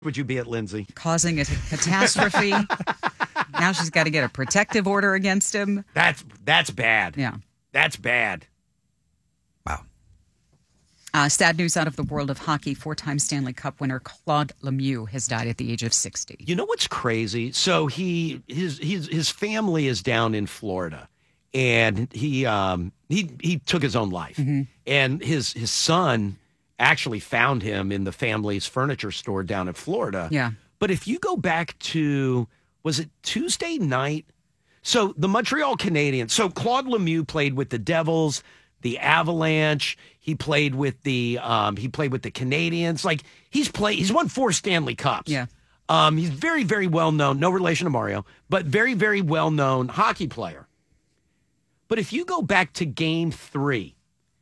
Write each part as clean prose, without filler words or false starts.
would you be at, Lindsay? Causing a catastrophe. Now she's got to get a protective order against him. That's bad. Yeah. That's bad. Wow. Sad news out of the world of hockey. 4-time Stanley Cup winner Claude Lemieux has died at the age of 60. You know what's crazy? So his family is down in Florida, and he took his own life. Mm-hmm. And his son actually found him in the family's furniture store down in Florida. Yeah. But if you go back to, was it Tuesday night? So the Montreal Canadiens. So Claude Lemieux played with the Devils, the Avalanche. He played with the Canadiens. Like he's won 4 Stanley Cups. Yeah. He's very, very well known. No relation to Mario, but very, very well known hockey player. But if you go back to Game 3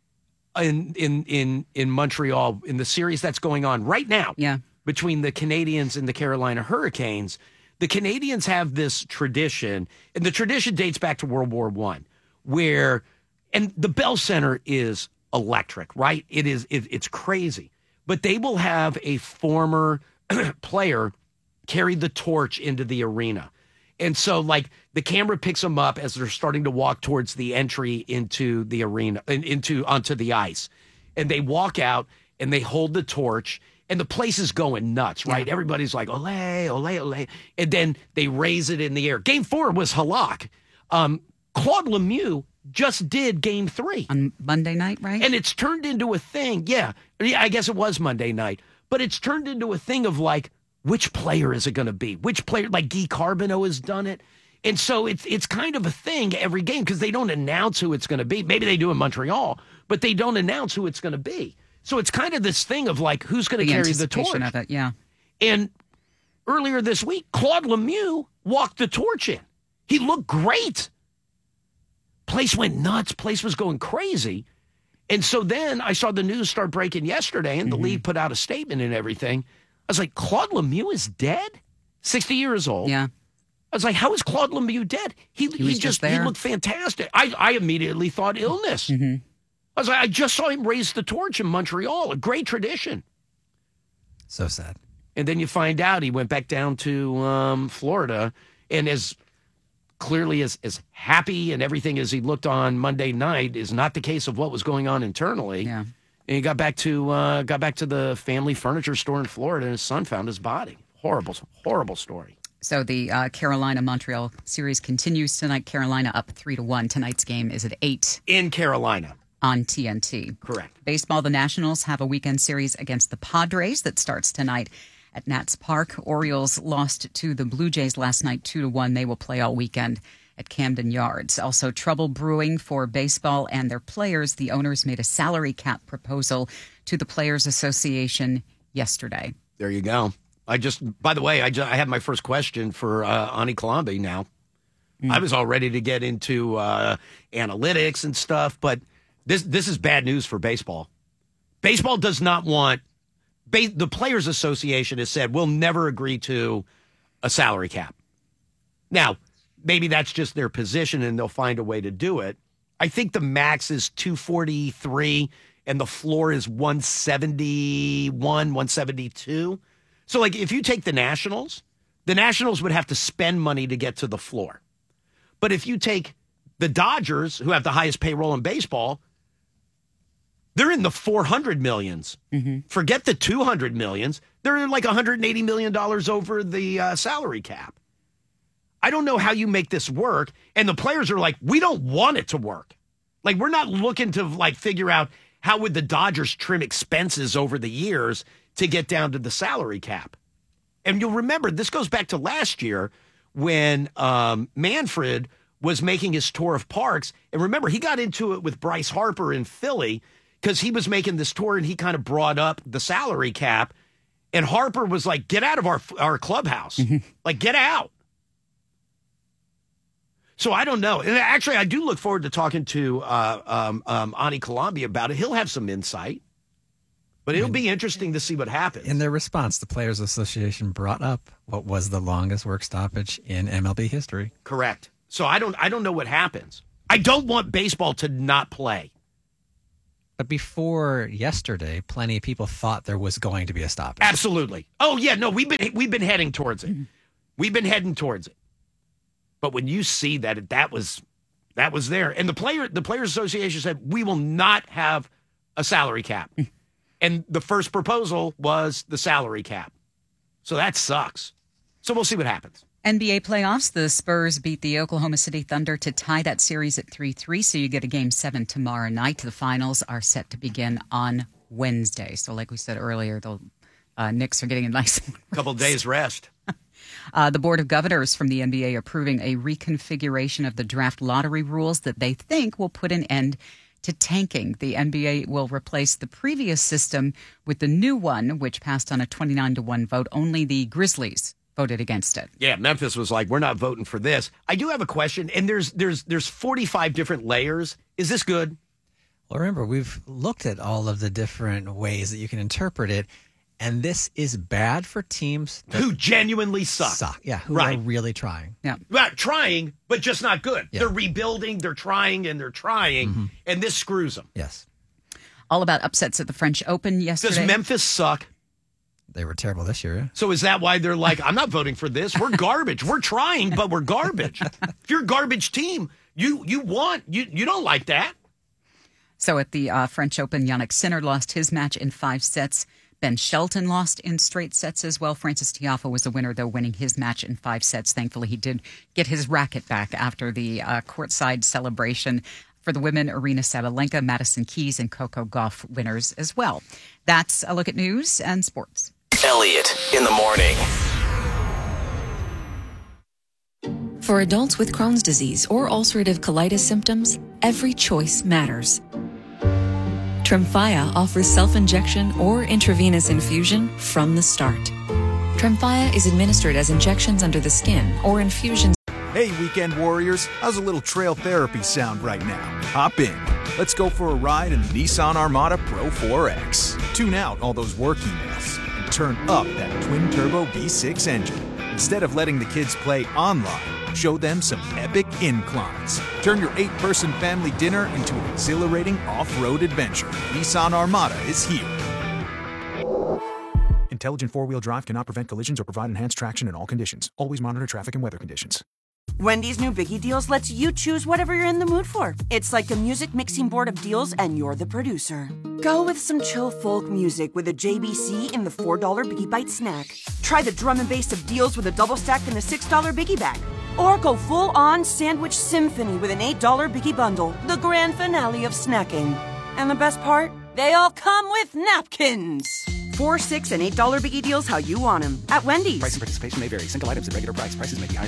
in Montreal in the series that's going on right now, between the Canadiens and the Carolina Hurricanes, the Canadiens have this tradition, and the tradition dates back to World War I, where, and the Bell Center is electric, right? It's crazy. But they will have a former player carry the torch into the arena. And so, like, the camera picks them up as they're starting to walk towards the entry into the arena, onto the ice. And they walk out, and they hold the torch, and the place is going nuts, right? Yeah. Everybody's like, ole, ole, ole. And then they raise it in the air. Game 4 was Halak. Claude Lemieux just did Game 3. On Monday night, right? And it's turned into a thing. Yeah, I guess it was Monday night. But it's turned into a thing of, like, which player is it going to be? Which player, like Guy Carbonneau has done it. And so it's kind of a thing every game because they don't announce who it's going to be. Maybe they do in Montreal, but they don't announce who it's going to be. So it's kind of this thing of like, who's going to carry the torch? Of it, yeah. And earlier this week, Claude Lemieux walked the torch in. He looked great. Place went nuts. Place was going crazy. And so then I saw the news start breaking yesterday, and the league put out a statement and everything. I was like, Claude Lemieux is dead? 60 years old. Yeah. I was like, how is Claude Lemieux dead? He just there. He looked fantastic. I immediately thought illness. Mm-hmm. I was like, I just saw him raise the torch in Montreal, a great tradition. So sad. And then you find out he went back down to Florida, and as clearly as happy and everything as he looked on Monday night is not the case of what was going on internally. Yeah. And he got back to the family furniture store in Florida, and his son found his body. Horrible, horrible story. So the Carolina-Montreal series continues tonight. Carolina up 3-1. Tonight's game is at 8. In Carolina. On TNT. Correct. Baseball, the Nationals have a weekend series against the Padres that starts tonight at Nats Park. Orioles lost to the Blue Jays last night 2-1. They will play all weekend at Camden Yards. Also, trouble brewing for baseball and their players. The owners made a salary cap proposal to the Players Association yesterday. There you go. By the way, I had my first question for Ani Kalambi now. I was all ready to get into analytics and stuff, but this is bad news for baseball. Baseball does not want, the Players Association has said, we'll never agree to a salary cap. Now, maybe that's just their position and they'll find a way to do it. I think the max is 243 and the floor is 171, 172. So, like, if you take the Nationals would have to spend money to get to the floor. But if you take the Dodgers, who have the highest payroll in baseball, they're in the 400 millions. Mm-hmm. Forget the 200 millions. They're like $180 million over the salary cap. I don't know how you make this work. And the players are like, we don't want it to work. Like, we're not looking to, like, figure out how would the Dodgers trim expenses over the years to get down to the salary cap. And you'll remember, this goes back to last year when Manfred was making his tour of parks. And remember, he got into it with Bryce Harper in Philly because he was making this tour and he kind of brought up the salary cap. And Harper was like, get out of our clubhouse. Mm-hmm. Like, get out. So I don't know. And actually, I do look forward to talking to Ani Kalambi about it. He'll have some insight. But it'll be interesting to see what happens. In their response, the Players Association brought up what was the longest work stoppage in MLB history. Correct. So I don't know what happens. I don't want baseball to not play. But before yesterday, plenty of people thought there was going to be a stoppage. Absolutely. Oh yeah, no, we've been heading towards it. We've been heading towards it. But when you see that was there, and the Players Association said we will not have a salary cap, and the first proposal was the salary cap. So that sucks. So we'll see what happens. NBA playoffs, the Spurs beat the Oklahoma City Thunder to tie that series at 3-3, so you get a Game 7 tomorrow night. The finals are set to begin on Wednesday. So like we said earlier, the Knicks are getting a nice couple days rest. The Board of Governors from the NBA approving a reconfiguration of the draft lottery rules that they think will put an end to tanking. The NBA will replace the previous system with the new one, which passed on a 29-1 vote. Only the Grizzlies voted against it. Yeah, Memphis was like, we're not voting for this. I do have a question, and there's 45 different layers. Is this good? Well, remember, we've looked at all of the different ways that you can interpret it, and this is bad for teams who genuinely suck. Yeah, who are really trying. Yeah. Not trying, but just not good. Yeah. They're rebuilding, they're trying, and and this screws them. Yes. All about upsets at the French Open yesterday. Does Memphis suck? They were terrible this year. Yeah? So is that why they're like, I'm not voting for this? We're garbage. We're trying, but we're garbage. If you're a garbage team, you don't like that. So at the French Open, Yannick Sinner lost his match in 5 sets. Ben Shelton lost in straight sets as well. Francis Tiafoe was the winner, though, winning his match in 5 sets. Thankfully, he did get his racket back after the courtside celebration. For the women, Aryna Sabalenka, Madison Keys, and Coco Gauff winners as well. That's a look at news and sports. Elliot in the morning. For adults with Crohn's disease or ulcerative colitis symptoms, every choice matters. Tremfya offers self-injection or intravenous infusion from the start. Tremfya is administered as injections under the skin or infusions. Hey, weekend warriors, how's a little trail therapy sound right now? Hop in. Let's go for a ride in the Nissan Armada Pro 4X. Tune out all those work emails and turn up that twin-turbo V6 engine. Instead of letting the kids play online, show them some epic inclines. Turn your 8-person family dinner into an exhilarating off-road adventure. Nissan Armada is here. Intelligent four-wheel drive cannot prevent collisions or provide enhanced traction in all conditions. Always monitor traffic and weather conditions. Wendy's new Biggie Deals lets you choose whatever you're in the mood for. It's like a music mixing board of deals, and you're the producer. Go with some chill folk music with a JBC in the $4 Biggie Bite snack. Try the drum and bass of deals with a double stack in the $6 Biggie Bag. Or go full-on sandwich symphony with an $8 Biggie Bundle, the grand finale of snacking. And the best part? They all come with napkins. $4, $6, and $8 Biggie Deals how you want them at Wendy's. Price and participation may vary. Single items at regular price. Prices may be higher.